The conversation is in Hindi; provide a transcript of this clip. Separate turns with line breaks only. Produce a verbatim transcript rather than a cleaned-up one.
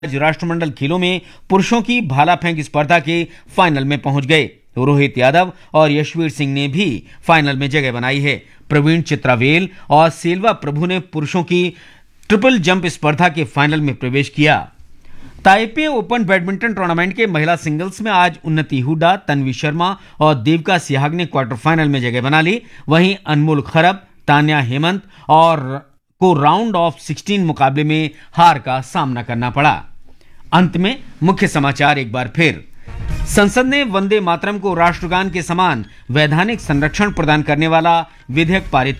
आज राष्ट्रमंडल खेलों में पुरुषों की भाला फेंक स्पर्धा के फाइनल में पहुंच गए। रोहित यादव और यशवीर सिंह ने भी फाइनल में जगह बनाई है। प्रवीण चित्रावेल और सेल्वा प्रभु ने पुरुषों की ट्रिपल जंप स्पर्धा के फाइनल में प्रवेश किया। ताइपे ओपन बैडमिंटन टूर्नामेंट के महिला सिंगल्स में आज उन्नति हुड्डा, तन्वी शर्मा और देविका सिहाग ने क्वार्टर फाइनल में जगह बना ली। वहीं अनमोल खरब, तान्या हेमंत और को राउंड ऑफ सिक्सटीन मुकाबले में हार का सामना करना पड़ा। अंत में मुख्य समाचार एक बार फिर। संसद ने वंदे मातरम को राष्ट्रगान के समान वैधानिक संरक्षण प्रदान करने वाला विधेयक पारित